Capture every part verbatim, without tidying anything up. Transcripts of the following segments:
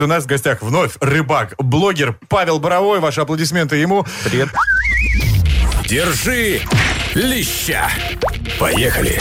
У нас в гостях вновь рыбак, блогер Павел Боровой. Ваши аплодисменты ему. Привет. Держи леща. Поехали.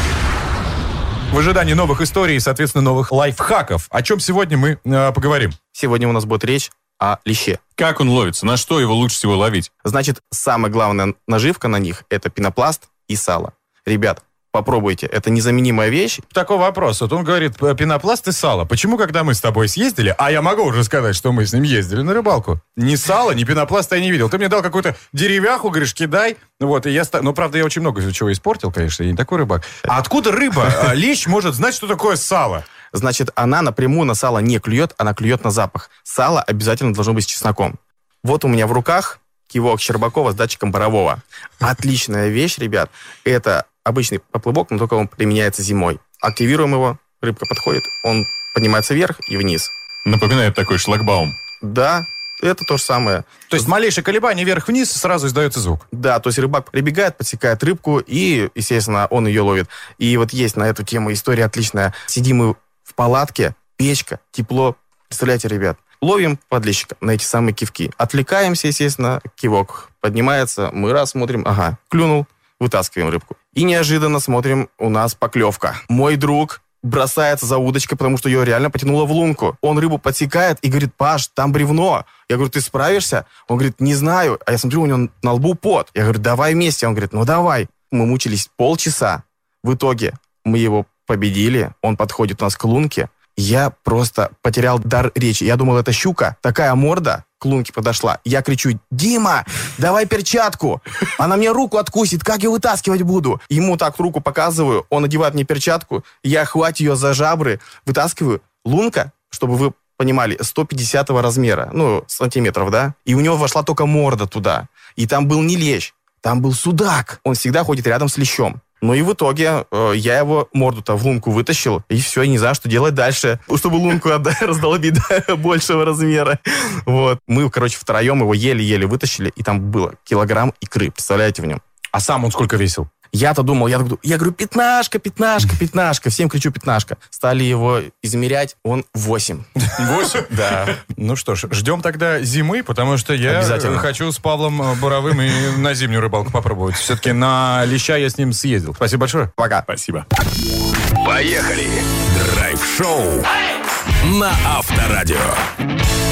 В ожидании новых историй и, соответственно, новых лайфхаков. О чем сегодня мы э, поговорим? Сегодня у нас будет речь о леще. Как он ловится? На что его лучше всего ловить? Значит, самая главная наживка на них – это пенопласт и сало. Ребят, попробуйте. Это незаменимая вещь. Такой вопрос. Вот он говорит, пенопласт и сало. Почему, когда мы с тобой съездили, а я могу уже сказать, что мы с ним ездили на рыбалку, ни сала, ни пенопласта я не видел. Ты мне дал какую-то деревяху, говоришь, кидай. Вот, и я... ста- Ну, правда, я очень много чего испортил, конечно, я не такой рыбак. А откуда рыба, а, лещ может знать, что такое сало? Значит, она напрямую на сало не клюет, она клюет на запах. Сало обязательно должно быть с чесноком. Вот у меня в руках кивок Щербакова с датчиком Борового. Отличная вещь, ребят. Это обычный поплывок, но только он применяется зимой. Активируем его, рыбка подходит, он поднимается вверх и вниз. Напоминает такой шлагбаум. Да, это то же самое. То есть малейшее колебание вверх-вниз, сразу издается звук. Да, то есть рыбак прибегает, подсекает рыбку, и, естественно, он ее ловит. И вот есть на эту тему история отличная. Сидим мы в палатке, печка, тепло. Представляете, ребят, ловим подлещика на эти самые кивки. Отвлекаемся, естественно, кивок поднимается, мы раз смотрим, ага, клюнул, вытаскиваем рыбку. И неожиданно смотрим, у нас поклевка. Мой друг бросается за удочкой, потому что ее реально потянуло в лунку. Он рыбу подсекает и говорит: Паш, там бревно. Я говорю: ты справишься? Он говорит: не знаю. А я смотрю, у него на лбу пот. Я говорю: давай вместе. Он говорит: ну давай. Мы мучились полчаса. В итоге мы его победили. Он подходит у нас к лунке. Я просто потерял дар речи. Я думал, это щука. Такая морда к лунке подошла. Я кричу: Дима, давай перчатку. Она мне руку откусит. Как я вытаскивать буду? Ему так руку показываю. Он надевает мне перчатку. Я хватаю ее за жабры. Вытаскиваю. Лунка, чтобы вы понимали, сто пятидесятого размера. Ну, сантиметров, да? И у него вошла только морда туда. И там был не лещ. Там был судак. Он всегда ходит рядом с лещом. Ну и в итоге э, я его морду-то в лунку вытащил, и все, и не знаю, что делать дальше, чтобы лунку раздолбить до большего размера. Вот. Мы, короче, втроем его еле-еле вытащили, и там было килограмм икры, представляете, в нем. А сам он сколько весил? Я-то думал, я, я говорю, пятнашка, пятнашка, пятнашка. Всем кричу пятнашка. Стали его измерять, он восемь. Восемь? Да. Ну что ж, ждем тогда зимы, потому что я Обязательно. хочу с Павлом Боровым и на зимнюю рыбалку попробовать. Все-таки на леща я с ним съездил. Спасибо большое. Пока. Спасибо. Поехали. Драйв-шоу на Авторадио.